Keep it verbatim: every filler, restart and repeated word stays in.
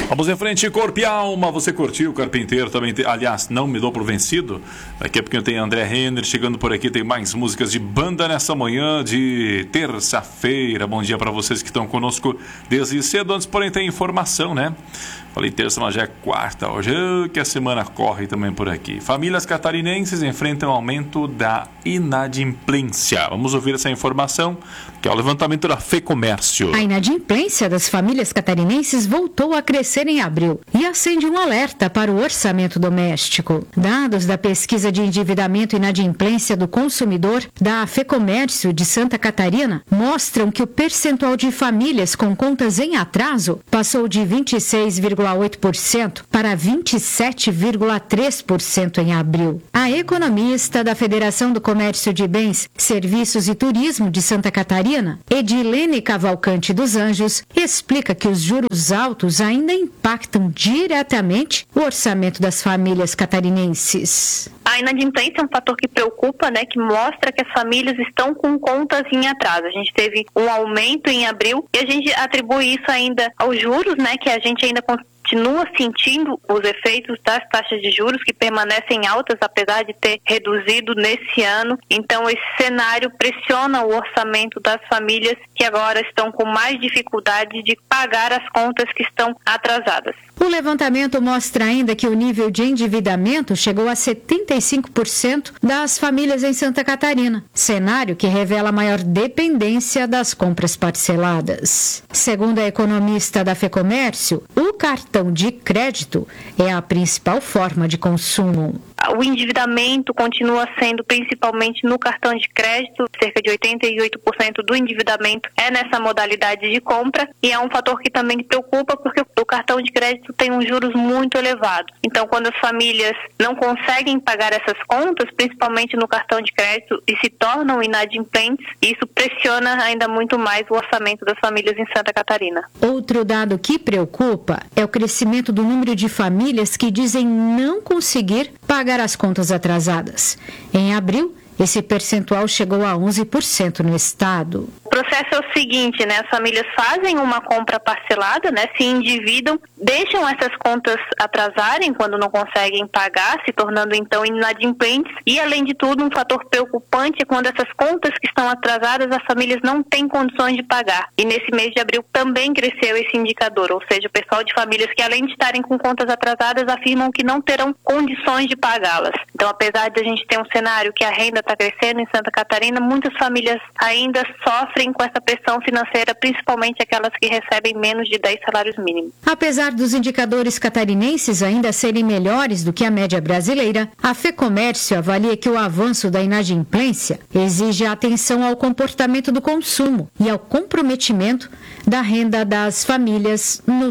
Vamos em frente, Corpo e Alma. Você curtiu o Carpinteiro também? Tem, aliás, não me dou por vencido. Daqui a pouquinho tem André Renner chegando por aqui. Tem mais músicas de banda nessa manhã de terça-feira. Bom dia para vocês que estão conosco desde cedo. Antes, porém, tem informação, né? Falei terça, mas já é quarta hoje, que a semana corre também por aqui. Famílias catarinenses enfrentam aumento da inadimplência. Vamos ouvir essa informação, que é o levantamento da FEComércio. A inadimplência das famílias catarinenses voltou a crescer em abril e acende um alerta para o orçamento doméstico. Dados da pesquisa de endividamento e inadimplência do consumidor da FEComércio de Santa Catarina mostram que o percentual de famílias com contas em atraso passou de vinte e seis vírgula oito por cento para vinte e sete vírgula três por cento em abril. A economista da Federação do Comércio de Bens, Serviços e Turismo de Santa Catarina, Edilene Cavalcante dos Anjos, explica que os juros altos ainda impactam diretamente o orçamento das famílias catarinenses. A inadimplência é um fator que preocupa, né, que mostra que as famílias estão com contas em atraso. A gente teve um aumento em abril e a gente atribui isso ainda aos juros, né, que a gente ainda continua sentindo os efeitos das taxas de juros que permanecem altas, apesar de ter reduzido nesse ano. Então, esse cenário pressiona o orçamento das famílias que agora estão com mais dificuldade de pagar as contas que estão atrasadas. O levantamento mostra ainda que o nível de endividamento chegou a setenta e cinco por cento das famílias em Santa Catarina, cenário que revela maior dependência das compras parceladas. Segundo a economista da FEComércio, o cartão de crédito é a principal forma de consumo. O endividamento continua sendo principalmente no cartão de crédito, cerca de oitenta e oito por cento do endividamento é nessa modalidade de compra, e é um fator que também preocupa porque o cartão de crédito tem uns juros muito elevados. Então, quando as famílias não conseguem pagar essas contas, principalmente no cartão de crédito, e se tornam inadimplentes, isso pressiona ainda muito mais o orçamento das famílias em Santa Catarina. Outro dado que preocupa é o crescimento do número de famílias que dizem não conseguir pagar as contas atrasadas. Em abril, esse percentual chegou a onze por cento no estado. O processo é o seguinte, né? As famílias fazem uma compra parcelada, né? Se endividam, deixam essas contas atrasarem quando não conseguem pagar, se tornando então inadimplentes. E, além de tudo, um fator preocupante é quando essas contas que estão atrasadas, as famílias não têm condições de pagar. E nesse mês de abril também cresceu esse indicador, ou seja, o pessoal de famílias que, além de estarem com contas atrasadas, afirmam que não terão condições de pagá-las. Então, apesar de a gente ter um cenário que a renda está crescendo em Santa Catarina, muitas famílias ainda sofrem com essa pressão financeira, principalmente aquelas que recebem menos de dez salários mínimos. Apesar dos indicadores catarinenses ainda serem melhores do que a média brasileira, a FEComércio avalia que o avanço da inadimplência exige atenção ao comportamento do consumo e ao comprometimento da renda das famílias no